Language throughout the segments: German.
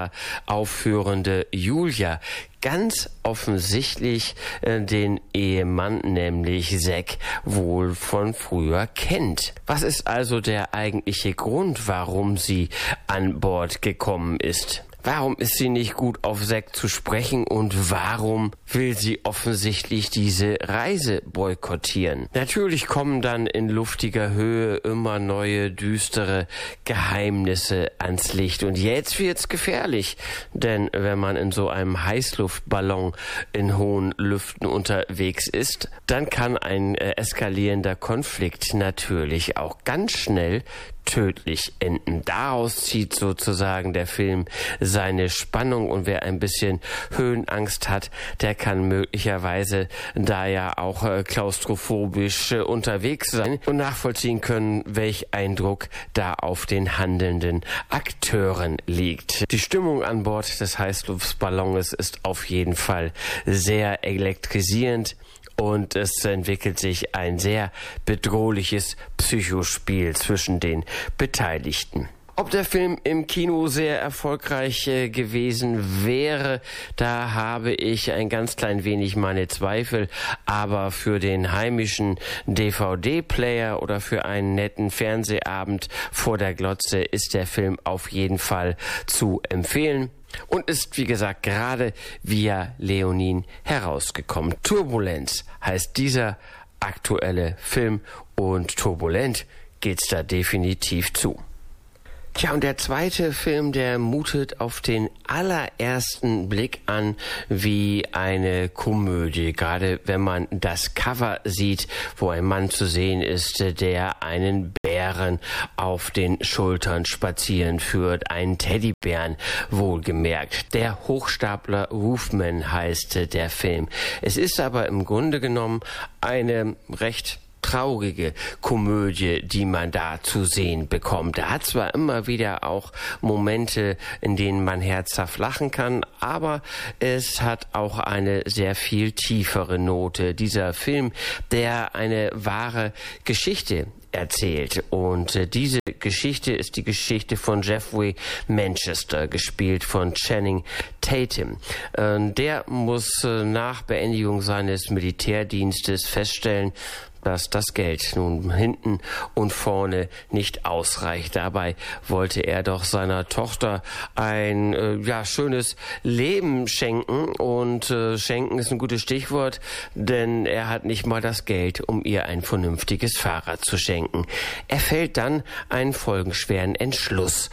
da aufführende Julia ganz offensichtlich den Ehemann, nämlich Zack, wohl von früher kennt. Was ist also der eigentliche Grund, warum sie an Bord gekommen ist? Warum ist sie nicht gut auf Zack zu sprechen und warum will sie offensichtlich diese Reise boykottieren? Natürlich kommen dann in luftiger Höhe immer neue, düstere Geheimnisse ans Licht. Und jetzt wird's gefährlich, denn wenn man in so einem Heißluftballon in hohen Lüften unterwegs ist, dann kann ein eskalierender Konflikt natürlich auch ganz schnell tödlich enden. Daraus zieht sozusagen der Film seine Spannung, und wer ein bisschen Höhenangst hat, der kann möglicherweise da ja auch klaustrophobisch unterwegs sein und nachvollziehen können, welch Eindruck da auf den handelnden Akteuren liegt. Die Stimmung an Bord des Heißluftballons ist auf jeden Fall sehr elektrisierend. Und es entwickelt sich ein sehr bedrohliches Psychospiel zwischen den Beteiligten. Ob der Film im Kino sehr erfolgreich gewesen wäre, da habe ich ein ganz klein wenig meine Zweifel. Aber für den heimischen DVD-Player oder für einen netten Fernsehabend vor der Glotze ist der Film auf jeden Fall zu empfehlen. Und ist, wie gesagt, gerade via Leonin herausgekommen. Turbulenz heißt dieser aktuelle Film, und turbulent geht's da definitiv zu. Tja, und der zweite Film, der mutet auf den allerersten Blick an wie eine Komödie. Gerade wenn man das Cover sieht, wo ein Mann zu sehen ist, der einen Bären auf den Schultern spazieren führt. Einen Teddybären, wohlgemerkt. Der Hochstapler Roofman heißt der Film. Es ist aber im Grunde genommen eine recht traurige Komödie, die man da zu sehen bekommt. Er hat zwar immer wieder auch Momente, in denen man herzhaft lachen kann, aber es hat auch eine sehr viel tiefere Note. Dieser Film, der eine wahre Geschichte erzählt. Und diese Geschichte ist die Geschichte von Jeffrey Manchester, gespielt von Channing Tatum. Der muss nach Beendigung seines Militärdienstes feststellen, dass das Geld nun hinten und vorne nicht ausreicht. Dabei wollte er doch seiner Tochter ein schönes Leben schenken, und schenken ist ein gutes Stichwort, denn er hat nicht mal das Geld, um ihr ein vernünftiges Fahrrad zu schenken. Er fällt dann einen folgenschweren Entschluss.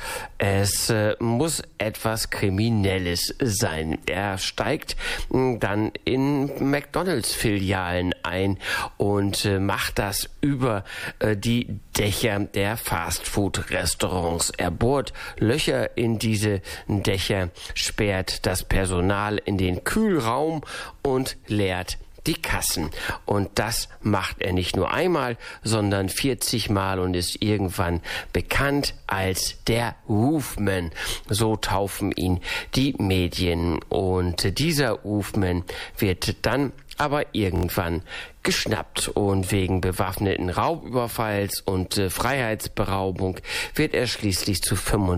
Es muss etwas Kriminelles sein. Er steigt dann in McDonald's-Filialen ein und macht das über die Dächer der Fastfood-Restaurants. Er bohrt Löcher in diese Dächer, sperrt das Personal in den Kühlraum und leert die Kassen. Und das macht er nicht nur einmal, sondern 40 Mal und ist irgendwann bekannt als der Roofman. So taufen ihn die Medien. Und dieser Roofman wird dann aber irgendwann geschnappt, und wegen bewaffneten Raubüberfalls und Freiheitsberaubung wird er schließlich zu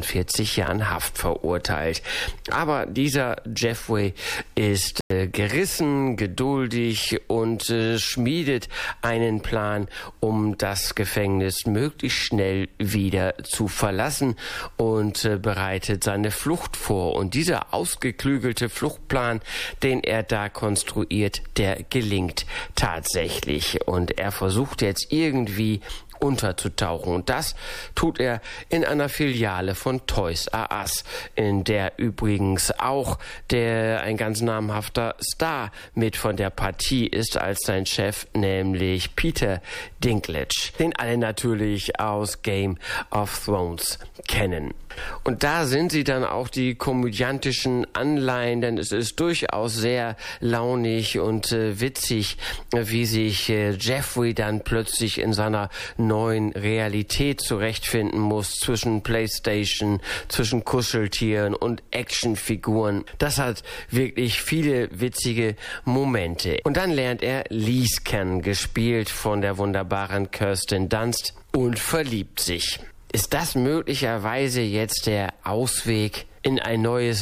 45 Jahren Haft verurteilt. Aber dieser Jeffrey ist gerissen, geduldig und schmiedet einen Plan, um das Gefängnis möglichst schnell wieder zu verlassen, und bereitet seine Flucht vor. Und dieser ausgeklügelte Fluchtplan, den er da konstruiert, der gelingt tatsächlich. Und er versucht jetzt irgendwie unterzutauchen. Und das tut er in einer Filiale von Toys R Us, in der übrigens auch ein ganz namhafter Star mit von der Partie ist als sein Chef, nämlich Peter Dinklage, den alle natürlich aus Game of Thrones kennen. Und da sind sie dann auch die komödiantischen Anleihen, denn es ist durchaus sehr launig und witzig, wie sich Jeffrey dann plötzlich in seiner neuen Realität zurechtfinden muss, zwischen Playstation, zwischen Kuscheltieren und Actionfiguren. Das hat wirklich viele witzige Momente. Und dann lernt er Lise kennen, gespielt von der wunderbaren Kirsten Dunst, und verliebt sich. Ist das möglicherweise jetzt der Ausweg in ein neues